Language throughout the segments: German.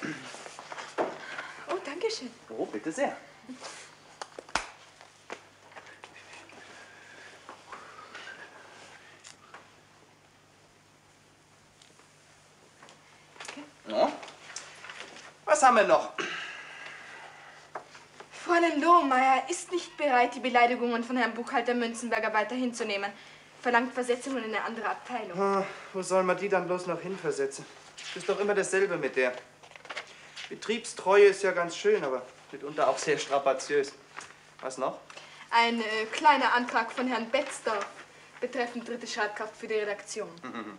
Oh, danke schön. Oh, bitte sehr. No? Was haben wir noch? Fräulein Lohmeier ist nicht bereit, die Beleidigungen von Herrn Buchhalter Münzenberger weiter hinzunehmen. Verlangt Versetzung in eine andere Abteilung. Ah, wo soll man die dann bloß noch hinversetzen? Ist doch immer dasselbe mit der. Betriebstreue ist ja ganz schön, aber mitunter auch sehr strapaziös. Was noch? Ein kleiner Antrag von Herrn Betzdorf betreffend dritte Schreibkraft für die Redaktion.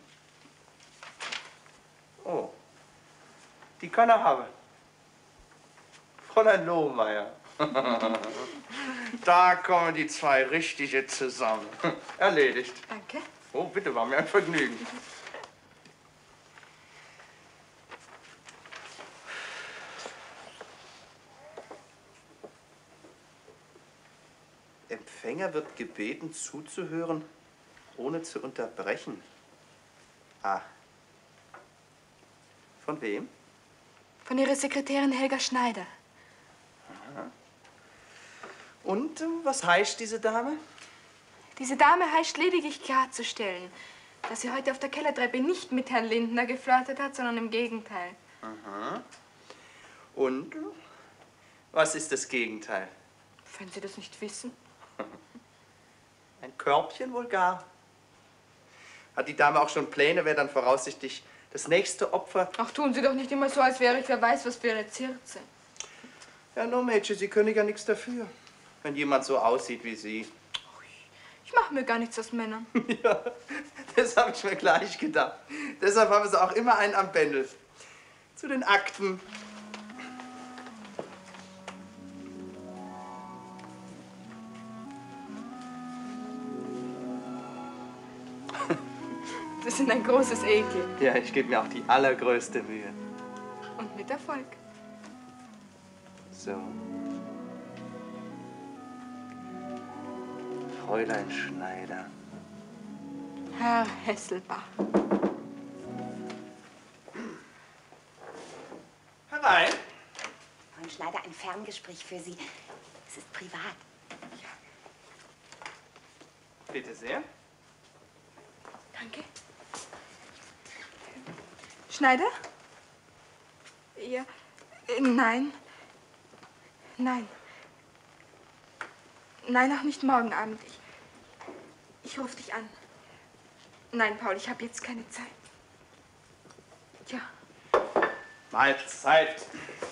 Oh, die kann er haben. Fräulein Lohmeier. Da kommen die zwei Richtige zusammen. Erledigt. Danke. Oh, bitte, war mir ein Vergnügen. Empfänger wird gebeten, zuzuhören, ohne zu unterbrechen. Ah. Von wem? Von Ihrer Sekretärin Helga Schneider. Aha. Und was heißt diese Dame? Diese Dame heißt lediglich klarzustellen, dass sie heute auf der Kellertreppe nicht mit Herrn Lindner geflirtet hat, sondern im Gegenteil. Aha. Und was ist das Gegenteil? Wenn Sie das nicht wissen. Ein Körbchen wohl gar. Hat die Dame auch schon Pläne, wer dann voraussichtlich das nächste Opfer... Ach, tun Sie doch nicht immer so, als wäre ich wer weiß was für eine Zirze. Ja, no, Mädchen, Sie können ja nichts dafür, wenn jemand so aussieht wie Sie. Ich mache mir gar nichts aus Männern. Ja, das habe ich mir gleich gedacht. Deshalb haben Sie auch immer einen am Bändel. Zu den Akten. Sie sind ein großes Ekel. Ja, ich gebe mir auch die allergrößte Mühe. Und mit Erfolg. So. Fräulein Schneider. Herr Hesselbach. Herein. Frau Schneider, ein Ferngespräch für Sie. Es ist privat. Bitte sehr. Danke. Schneider? Ja. Nein. Nein. Nein, auch nicht morgen Abend. Ich rufe dich an. Nein, Paul, ich habe jetzt keine Zeit. Ja. Mahlzeit.